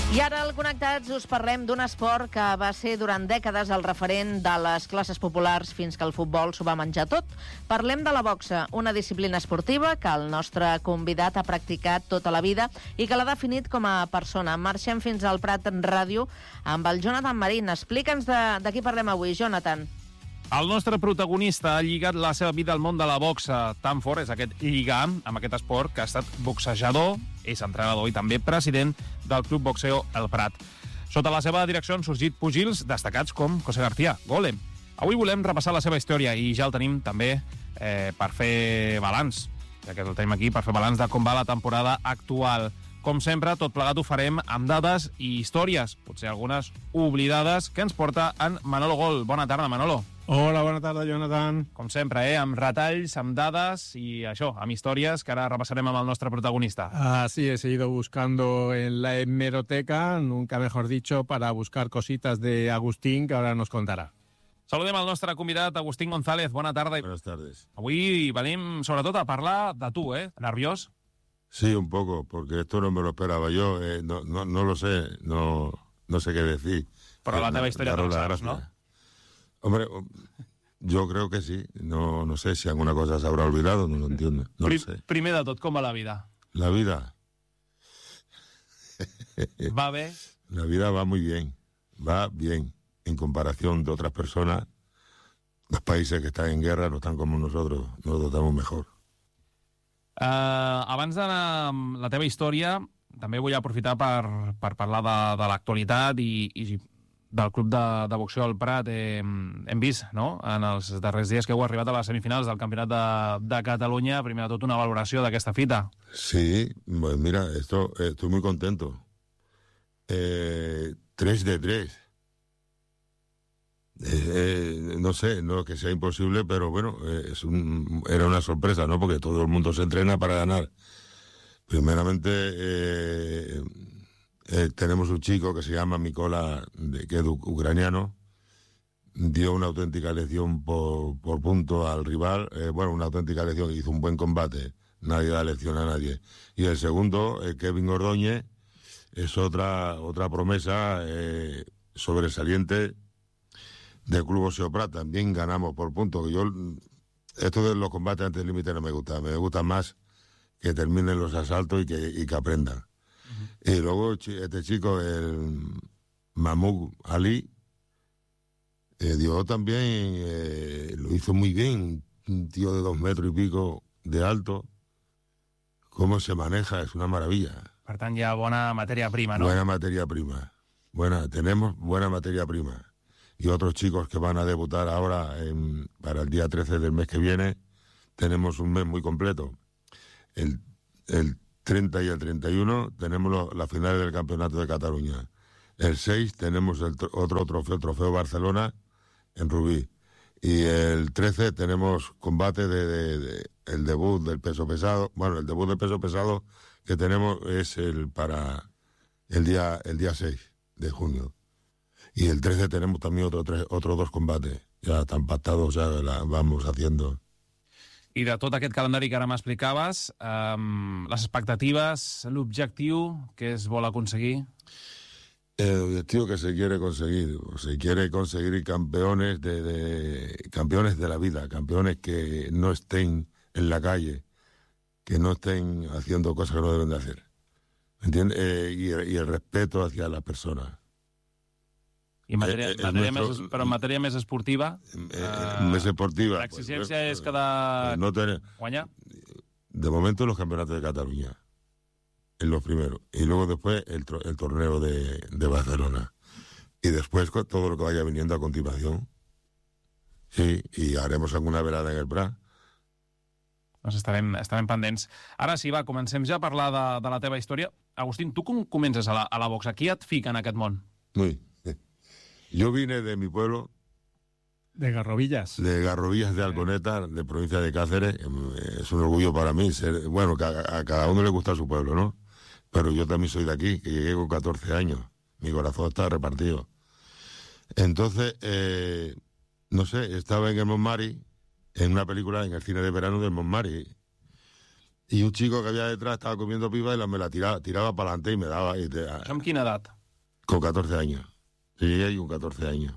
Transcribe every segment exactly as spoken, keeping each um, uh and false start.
I ara al Connectats us parlem d'un esport que va ser durant dècades el referent de les classes populars fins que el futbol s'ho va menjar tot. Parlem de la boxa, una disciplina esportiva que el nostre convidat ha practicat tota la vida i que l'ha definit com a persona. Marxem fins al Prat Ràdio amb el Jonathan Marín. Explica'ns de, de qui parlem avui, Jonathan. El nostre protagonista ha lligat la seva vida al món de la boxa. Tan fort és aquest lligam amb aquest esport que ha estat boxejador, és entrenador i també president del Club Boxeo El Prat. Sota la seva direcció han sorgit pugils destacats com José García, Golem. Avui volem repassar la seva història i ja el tenim també eh, per fer balanç, ja que el tenim aquí per fer balanç de com va la temporada actual. Com sempre, tot plegat ho farem amb dades i històries, potser algunes oblidades, que ens porta en Manolo Gol. Bona tarda, Manolo. Hola, bona tarda, Jonathan. Com sempre, eh? Amb retalls, amb dades y això, amb històries que ara repassarem amb el nostre protagonista. Así he seguido buscando en la hemeroteca, nunca mejor dicho, para buscar cositas de Agustín, que ahora nos contará. Saludem al nostre convidat, Agustín González. Bona tarda. Buenas tardes. Avui venim, sobretot, a parlar de tu, eh? Nerviós? Sí, un poco, porque esto no me lo esperaba yo. Eh, no, no, no lo sé, no, no sé qué decir. Però la teva història no la saps, no? Hombre, yo creo que sí. No, no sé si alguna cosa se habrá olvidado, no lo entiendo. No Pri lo sé. Primer de tot, com va la vida? La vida. Va bé? La vida va muy bien. Va bien. En comparación de otras personas, los países que están en guerra no están como nosotros. Nosotros estamos mejor. Uh, abans d'anar amb la teva història, també vull aprofitar per, per parlar de, de l'actualitat i, i del club de, de boxeo al Prat. Eh, hem vist, no?, en els darrers dies que heu arribat a les semifinals del Campionat de, de Catalunya. Primer de tot, una valoració d'aquesta fita. Sí, pues mira, esto, eh, estoy muy contento. Eh, tres de tres. Eh, eh, no sé, no que sea imposible, pero bueno, eh, es un, era una sorpresa, ¿no? Porque todo el mundo se entrena para ganar. Primeramente, eh, eh, tenemos un chico que se llama Mikola, de, que es ucraniano, dio una auténtica lección por, por punto al rival, eh, bueno, una auténtica lección, hizo un buen combate, nadie da lección a nadie. Y el segundo, eh, Kevin Ordóñez, es otra, otra promesa eh, sobresaliente del Club Boxeo Prat. También ganamos por puntos. Que yo, esto de los combates ante el límite no me gusta. Me gusta más que terminen los asaltos y que, y que aprendan. Uh-huh. Y luego este chico, el Mahmoud Ali, eh, dio también, eh, lo hizo muy bien. Un tío de dos metros y pico de alto. Cómo se maneja, es una maravilla. Per tant, hi ha bona matèria prima, no? Buena materia prima. Buena, tenemos buena materia prima. Y otros chicos que van a debutar ahora en, para el día trece del mes que viene, tenemos un mes muy completo. El, el treinta y el treinta y uno tenemos lo, la final del Campeonato de Cataluña. El seis tenemos el otro trofeo, el Trofeo Barcelona, en Rubí. Y el trece tenemos combate de, de, de el debut del peso pesado. Bueno, el debut del peso pesado que tenemos es el para el día el día seis de junio. Y el trece tenemos también otro tres, otros dos combates. Ya están pactados, ya la vamos haciendo. I de tot aquest calendari que ara m'explicaves, um, les expectatives, l'objectiu que es vol aconseguir? El objetivo que se quiere conseguir, se quiere conseguir campeones de, de campeones de la vida, campeones que no estén en la calle, que no estén haciendo cosas que no deben de hacer. ¿Me entiendes? Eh, y, y el respeto hacia las personas. I matèria, eh, eh, matèria nuestro, més, però en matèria més esportiva? Eh, uh, més esportiva. L'exigència pues, és cada... Pues no tener, guanyar? De momento los campeonatos de Cataluña, en los primeros. Y luego después el, el torneo de, de Barcelona. Y después todo lo que vaya viniendo a continuación. Sí, y haremos alguna velada en el Prat. Doncs estarem, estarem pendents. Ara sí, va, comencem ja a parlar de, de la teva història. Agustín, tu com comences a la, a la boxa? Qui et fica en aquest món? Muy. Yo vine de mi pueblo. De Garrovillas. De Garrovillas de Alconeta, de provincia de Cáceres. Es un orgullo para mí ser, bueno, que a, a cada uno le gusta su pueblo, ¿no? Pero yo también soy de aquí, que llegué con catorce años. Mi corazón está repartido. Entonces, eh, no sé, estaba en el Montmari, en una película en el cine de verano del Montmari. Y un chico que había detrás estaba comiendo pipa y la, me la tiraba, tiraba para adelante y me daba. Y te, Això amb quina edat? Con catorce años. Llegué ahí con catorce años.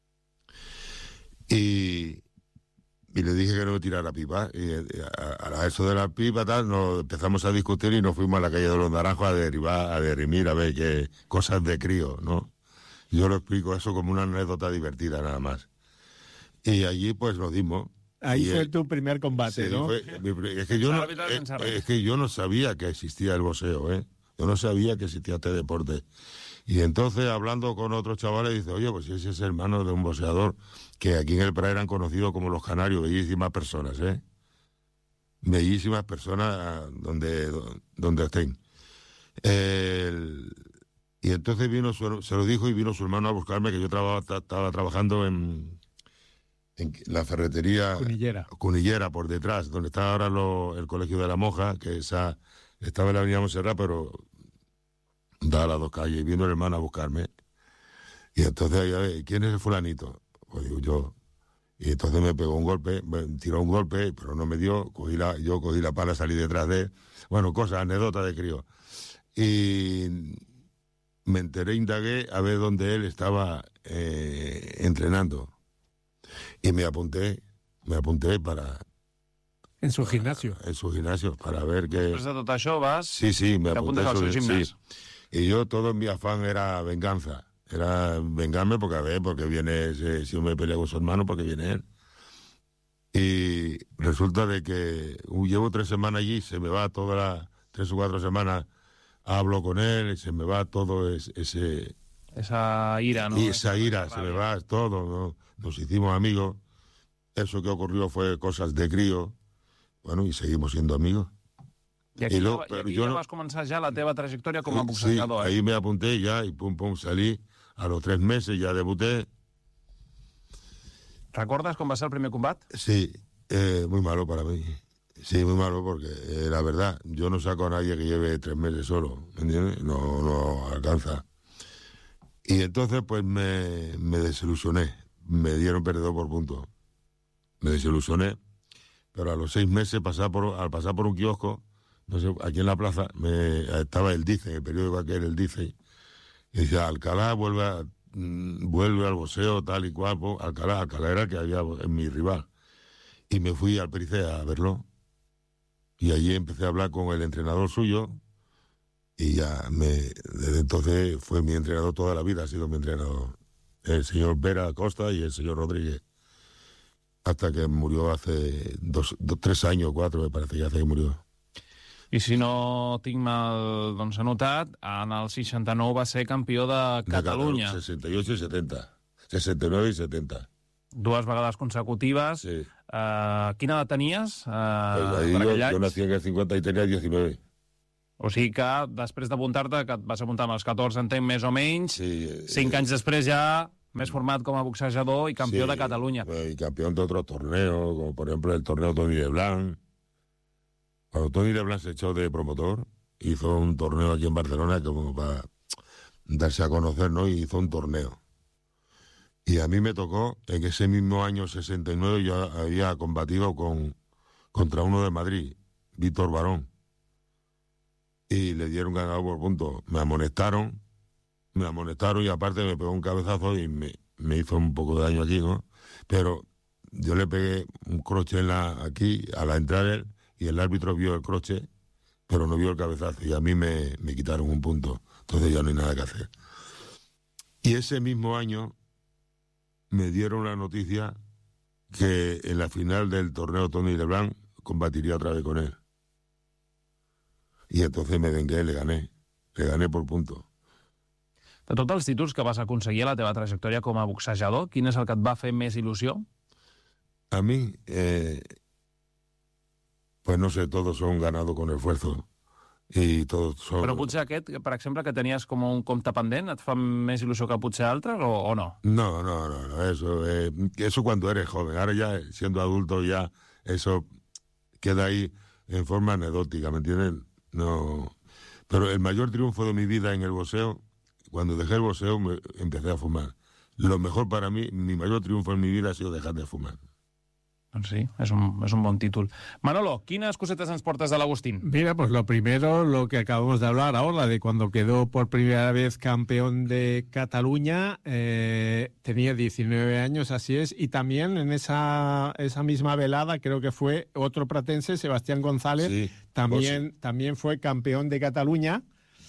Y, y le dije que no me tirara pipa. Y a, a eso de la pipa tal, nos empezamos a discutir y nos fuimos a la calle de los Naranjos a derivar, a derimir, a ver qué cosas de crío, ¿no? Yo lo explico eso como una anécdota divertida nada más. Y allí pues nos dimos. Ahí y fue el, tu primer combate, sí, ¿no? Fue, es, que yo no es, es que yo no sabía que existía el boxeo, ¿eh? Yo no sabía que existía este deporte. Y entonces, hablando con otros chavales, dice, oye, pues ese es hermano de un boxeador, que aquí en el Prat eran conocidos como los canarios, bellísimas personas, ¿eh? Bellísimas personas donde, donde estén. El, y entonces vino su, se lo dijo y vino su hermano a buscarme, que yo traba, estaba trabajando en, en la ferretería Cunillera. Cunillera, por detrás, donde está ahora lo, el Colegio de la Monja, que esa estaba en la avenida Montserrat, pero da a las dos calles, y vino el hermano a buscarme. Y entonces, ¿quién es el fulanito? Pues digo, yo. Y entonces me pegó un golpe, me tiró un golpe, pero no me dio. Cogí la, yo cogí la pala, salí detrás de él. Bueno, cosas, anécdotas de crío. Y me enteré, indagué a ver dónde él estaba eh, entrenando. Y me apunté, me apunté para... En su gimnasio. En su gimnasio, para ver qué... Després de tot això vas... Sí, sí, me apunté al seu gimnàs. Sí. Y yo, todo mi afán era venganza. Era vengarme porque, a ver, porque viene, ese, si yo me peleo con su hermano, porque viene él. Y resulta de que uh, llevo tres semanas allí, se me va todas las tres o cuatro semanas, hablo con él, se me va todo ese... ese esa ira, ¿no? Y esa ira, se me va todo, ¿no? Nos hicimos amigos. Eso que ocurrió fue cosas de crío. Bueno, y seguimos siendo amigos. I aquí, y luego, ja, pero i aquí yo ja no... vas començar ja la teva trajectòria com a Sí, boxejador. ahí me apunté ya y pum, pum, salí. A los tres meses ya debuté. ¿Recordes com va ser el primer combat? Sí, eh, muy malo para mí. Sí, muy malo porque eh, la verdad, yo no saco a nadie que lleve tres meses solo, ¿me entiendes? No, no alcanza. Y entonces pues me, me desilusioné. Me dieron perdedor por punto. Me desilusioné. Pero a los seis meses, pasar por, al pasar por un kiosco, no sé, aquí en la plaza, me, estaba el Dice, el periódico aquel, el Dice, y decía, Alcalá vuelve, a, mm, vuelve al boxeo, tal y cual. Pues, Alcalá, Alcalá era el que había en mi rival. Y me fui al Pericé a verlo. Y allí empecé a hablar con el entrenador suyo, y ya me, desde entonces fue mi entrenador toda la vida, ha sido mi entrenador. El señor Vera Costa y el señor Rodríguez. Hasta que murió hace dos, dos, tres años, cuatro, me parece, ya hace que murió. I si no tinc mal doncs, anotat, en el seixanta-nou va ser campió de Catalunya. De sesenta y ocho y setenta. sesenta y nueve y setenta. Dues vegades consecutives. Sí. Uh, quina edat tenies? Uh, Pues ahí yo, yo nací en el cincuenta y tenía diecinueve. O sigui que després d'apuntar-te, que et vas apuntar amb els catorze, entenc, més o menys, sí, cinc eh, anys després ja m'és format com a boxejador i campió sí, de Catalunya. Y campeón de otros torneos, como por ejemplo el torneo Tony Leblanc. Cuando Tony Leblanc se echó de promotor, hizo un torneo aquí en Barcelona como para darse a conocer, ¿no? Y hizo un torneo. Y a mí me tocó, en ese mismo año sesenta y nueve, yo había combatido con, contra uno de Madrid, Víctor Barón. Y le dieron ganado por punto. Me amonestaron, me amonestaron y aparte me pegó un cabezazo y me, me hizo un poco de daño aquí, ¿no? Pero yo le pegué un croche en la, aquí, a la entrada él, y el árbitro vio el croche, pero no vio el cabezazo, y a mí me, me quitaron un punto. Entonces ya no hay nada que hacer. Y ese mismo año me dieron la noticia que en la final del torneo Tony Leblanc combatiría otra vez con él. Y entonces me vengué, le gané. Le gané por punto. De tots els títols que vas aconseguir a la teva trajectòria com a boxejador, quin és el que et va fer més il·lusió? A mí, eh, pues no sé, todos son ganados con esfuerzo. Y todos son... Però potser aquest, per exemple, que tenies com un compte pendent, et fa més il·lusió que potser altres, o, o no? No, no, no, no eso, eh, eso cuando eres joven. Ahora ya, siendo adulto, ya eso queda ahí en forma anecdótica, ¿me entiendes? No. Pero el mayor triunfo de mi vida en el boxeo, cuando dejé el boxeo, me empecé a fumar. Lo mejor para mí, mi mayor triunfo en mi vida ha sido dejar de fumar. Doncs sí, es un, es un buen título. Manolo, ¿quiénes cosetas ens portes de l'Agustín? Mira, pues lo primero, lo que acabamos de hablar ahora, de cuando quedó por primera vez campeón de Cataluña, eh, tenía diecinueve años, así es, y también en esa, esa misma velada creo que fue otro pratense, Sebastián González, Sí, también, pues sí. también fue campeón de Cataluña.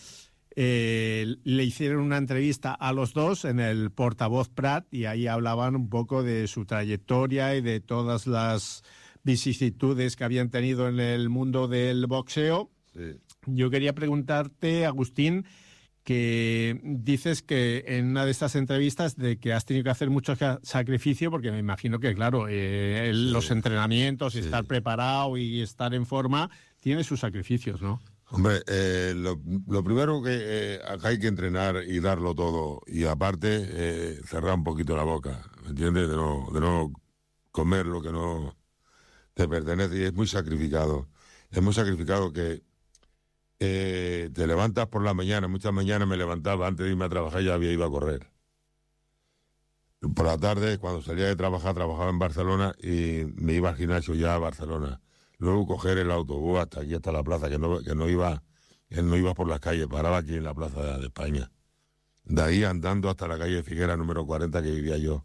Eh, le hicieron una entrevista a los dos en el Portavoz Prat y ahí hablaban un poco de su trayectoria y de todas las vicisitudes que habían tenido en el mundo del boxeo. Sí. Yo quería preguntarte, Agustín, que dices que en una de estas entrevistas de que has tenido que hacer mucho sacrificio, porque me imagino que, claro, eh, el, Sí. los entrenamientos, Sí. estar preparado y estar en forma, tiene sus sacrificios, ¿no? Hombre, eh, lo, lo primero que eh, acá hay que entrenar y darlo todo, y aparte eh, cerrar un poquito la boca, ¿me entiendes? De no, de no comer lo que no te pertenece, y es muy sacrificado. Es muy sacrificado que eh, te levantas por la mañana, muchas mañanas me levantaba, antes de irme a trabajar ya había ido a correr. Por la tarde, cuando salía de trabajar, trabajaba en Barcelona y me iba al gimnasio ya a Barcelona. Luego coger el autobús hasta aquí, hasta la plaza, que no, que no iba, que no iba por las calles, paraba aquí en la plaza de España. De ahí andando hasta la calle Figuera número cuarenta que vivía yo.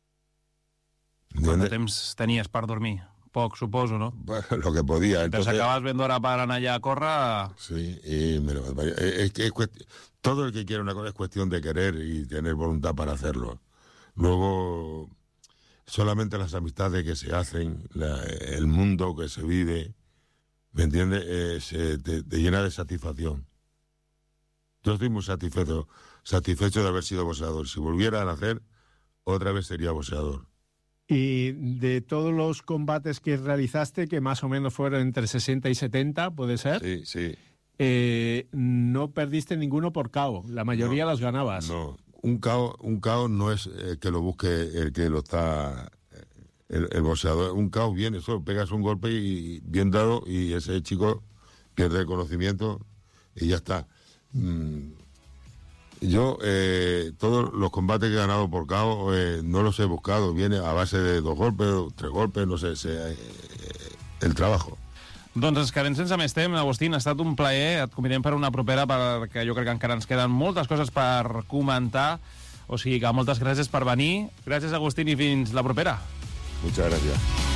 ¿Cuánto ¿Entiendes? temps tenies per dormir? Poc, suposo, no? Pues, lo que podía. Te Entonces, s'acabes ben d'hora per anar allà a córrer... sí, y me lo- es que es cuest- todo el que quiere una cosa es cuestión de querer y tener voluntad para hacerlo. Luego, solamente las amistades que se hacen, la- el mundo que se vive, ¿me entiendes? Eh, se- te, te llena de satisfacción. Yo estoy muy satisfecho, satisfecho de haber sido boxeador. Si volviera a nacer, otra vez sería boxeador. Y de todos los combates que realizaste, que más o menos fueron entre sesenta y setenta, ¿puede ser? Sí, sí. Eh, no perdiste ninguno por K O. La mayoría No, las ganabas. No, un caos, un caos no es el que lo busque el que lo está, el, el boxeador. Un caos viene, eso, pegas un golpe y bien dado y ese chico pierde el conocimiento y ya está. Mm, Yo, eh, todos los combates que he ganado por K O eh, no los he buscado, viene a base de dos golpes, tres golpes, no sé, sé eh, el trabajo. Doncs ens quedem sense més temps, Agustín. Ha estat un plaer. Et convidem per una propera perquè jo crec que encara ens queden moltes coses per comentar. O sigui que moltes gràcies per venir. Gràcies, Agustín, i fins la propera. Muchas gracias.